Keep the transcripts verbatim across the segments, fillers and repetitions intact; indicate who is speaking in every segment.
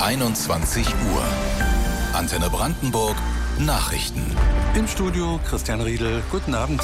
Speaker 1: einundzwanzig Uhr. Antenne Brandenburg Nachrichten.
Speaker 2: Im Studio Christian Riedel. Guten Abend.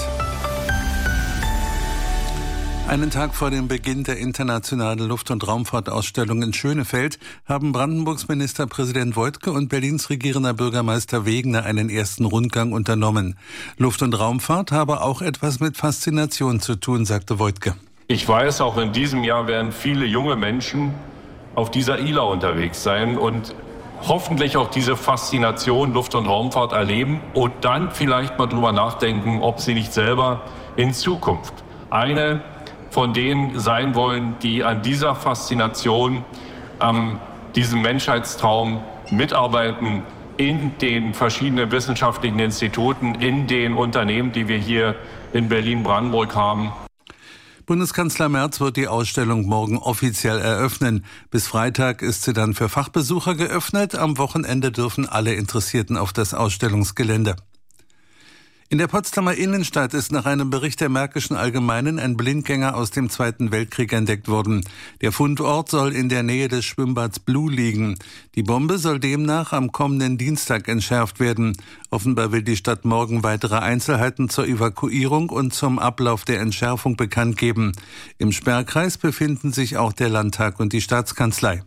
Speaker 2: Einen Tag vor dem Beginn der internationalen Luft- und Raumfahrtausstellung in Schönefeld haben Brandenburgs Ministerpräsident Woidke und Berlins regierender Bürgermeister Wegener einen ersten Rundgang unternommen. Luft- und Raumfahrt habe auch etwas mit Faszination zu tun, sagte Woidke.
Speaker 3: Ich weiß, auch in diesem Jahr werden viele junge Menschen auf dieser I L A unterwegs sein und hoffentlich auch diese Faszination Luft- und Raumfahrt erleben und dann vielleicht mal drüber nachdenken, ob sie nicht selber in Zukunft eine von denen sein wollen, die an dieser Faszination, an diesem Menschheitstraum mitarbeiten, in den verschiedenen wissenschaftlichen Instituten, in den Unternehmen, die wir hier in Berlin-Brandenburg haben.
Speaker 2: Bundeskanzler Merz wird die Ausstellung morgen offiziell eröffnen. Bis Freitag ist sie dann für Fachbesucher geöffnet. Am Wochenende dürfen alle Interessierten auf das Ausstellungsgelände. In der Potsdamer Innenstadt ist nach einem Bericht der Märkischen Allgemeinen ein Blindgänger aus dem Zweiten Weltkrieg entdeckt worden. Der Fundort soll in der Nähe des Schwimmbads Blue liegen. Die Bombe soll demnach am kommenden Dienstag entschärft werden. Offenbar will die Stadt morgen weitere Einzelheiten zur Evakuierung und zum Ablauf der Entschärfung bekannt geben. Im Sperrkreis befinden sich auch der Landtag und die Staatskanzlei.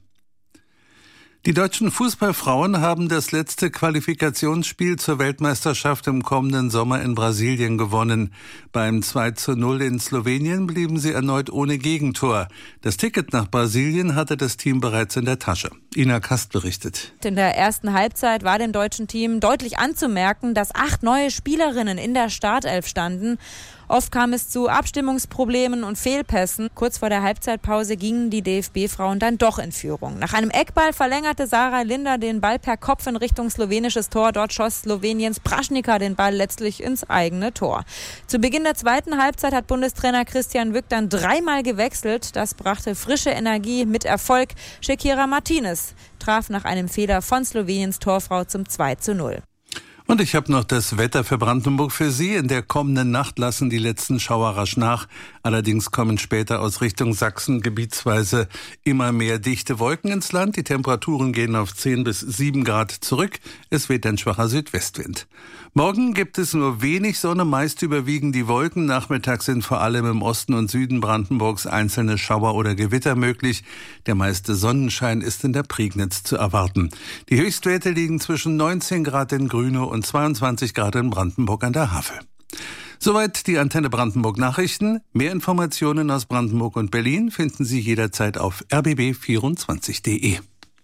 Speaker 2: Die deutschen Fußballfrauen haben das letzte Qualifikationsspiel zur Weltmeisterschaft im kommenden Sommer in Brasilien gewonnen. Beim zwei zu null in Slowenien blieben sie erneut ohne Gegentor. Das Ticket nach Brasilien hatte das Team bereits in der Tasche. Ina Kast berichtet.
Speaker 4: In der ersten Halbzeit war dem deutschen Team deutlich anzumerken, dass acht neue Spielerinnen in der Startelf standen. Oft kam es zu Abstimmungsproblemen und Fehlpässen. Kurz vor der Halbzeitpause gingen die D F B-Frauen dann doch in Führung. Nach einem Eckball verlängerte Sarah Linder den Ball per Kopf in Richtung slowenisches Tor. Dort schoss Sloweniens Praschnika den Ball letztlich ins eigene Tor. Zu Beginn der zweiten Halbzeit hat Bundestrainer Christian Wück dann dreimal gewechselt. Das brachte frische Energie mit Erfolg. Shakira Martinez traf nach einem Fehler von Sloweniens Torfrau zum zwei zu null.
Speaker 2: Und ich habe noch das Wetter für Brandenburg für Sie. In der kommenden Nacht lassen die letzten Schauer rasch nach. Allerdings kommen später aus Richtung Sachsen gebietsweise immer mehr dichte Wolken ins Land. Die Temperaturen gehen auf zehn bis sieben Grad zurück. Es weht ein schwacher Südwestwind. Morgen gibt es nur wenig Sonne, meist überwiegen die Wolken. Nachmittags sind vor allem im Osten und Süden Brandenburgs einzelne Schauer oder Gewitter möglich. Der meiste Sonnenschein ist in der Prignitz zu erwarten. Die Höchstwerte liegen zwischen neunzehn Grad in Grünow und zweiundzwanzig Grad in Brandenburg an der Havel. Soweit die Antenne Brandenburg Nachrichten. Mehr Informationen aus Brandenburg und Berlin finden Sie jederzeit auf r b b vierundzwanzig punkt d e.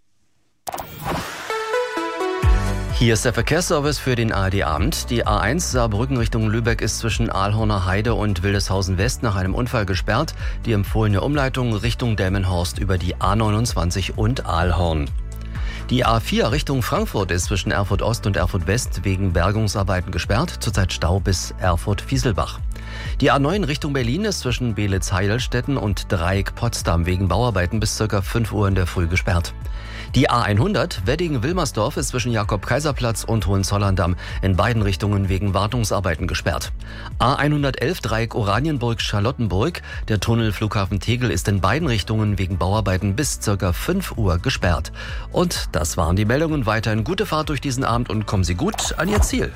Speaker 5: Hier ist der Verkehrsservice für den A R D-Abend. Die A eins Saarbrücken Richtung Lübeck ist zwischen Aalhorner Heide und Wildeshausen West nach einem Unfall gesperrt. Die empfohlene Umleitung Richtung Delmenhorst über die A neunundzwanzig und Aalhorn. Die A vier Richtung Frankfurt ist zwischen Erfurt Ost und Erfurt West wegen Bergungsarbeiten gesperrt. Zurzeit Stau bis Erfurt-Fieselbach. Die A neun Richtung Berlin ist zwischen Beelitz-Heilstätten und Dreieck Potsdam wegen Bauarbeiten bis ca. fünf Uhr in der Früh gesperrt. Die A hundert Wedding-Wilmersdorf ist zwischen Jakob-Kaiser-Platz und Hohenzollern-Damm in beiden Richtungen wegen Wartungsarbeiten gesperrt. A hundertelf Dreieck Oranienburg-Charlottenburg. Der Tunnel Flughafen Tegel ist in beiden Richtungen wegen Bauarbeiten bis ca. fünf Uhr gesperrt. Und das waren die Meldungen. Weiterhin gute Fahrt durch diesen Abend und kommen Sie gut an Ihr Ziel.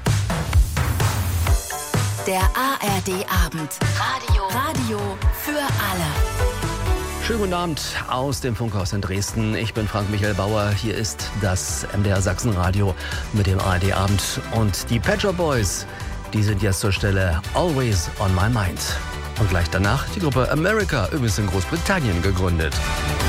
Speaker 6: Der A R D-Abend. Radio. Radio für alle.
Speaker 5: Schönen guten Abend aus dem Funkhaus in Dresden. Ich bin Frank-Michael Bauer. Hier ist das M D R Sachsen-Radio mit dem A R D-Abend. Und die Pet Shop Boys, die sind jetzt zur Stelle Always on My Mind. Und gleich danach die Gruppe America, übrigens in Großbritannien gegründet.